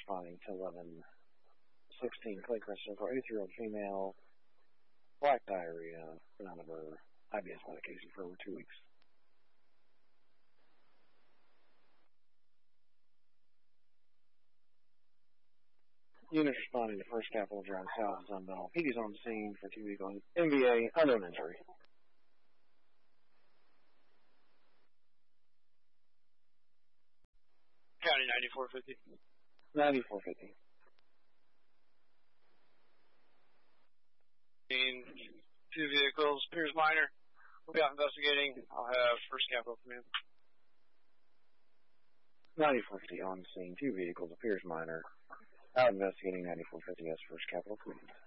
responding to 1116 Clay Crescent for 83-year-old female, black diarrhea, been out of her IBS medication for over 2 weeks. Units responding to First Capital Drive South, Sunbelt. PD's on the scene for 2 weeks on MVA, unknown injury. County 9450. 9450. Two vehicles, Piers Minor. We'll be out investigating. I'll have First Capital come in. 9450 on the scene. 2 vehicles, Piers Minor. Out investigating 9450 as First Capital Command.